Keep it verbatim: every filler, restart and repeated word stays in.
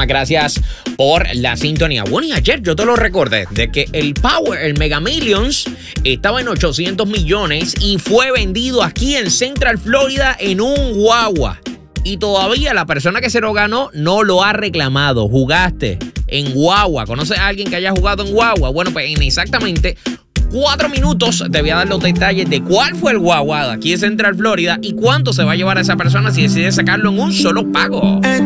Muchísimas gracias por la sintonía. Bueno, y ayer yo te lo recordé de que el Power, el Mega Millions, estaba en ochocientos millones y fue vendido aquí en Central Florida en un guagua. Y todavía la persona que se lo ganó no lo ha reclamado. Jugaste en guagua. ¿Conoces a alguien que haya jugado en guagua? Bueno, pues en exactamente cuatro minutos te voy a dar los detalles de cuál fue el guagua aquí en Central Florida y cuánto se va a llevar a esa persona si decide sacarlo en un solo pago.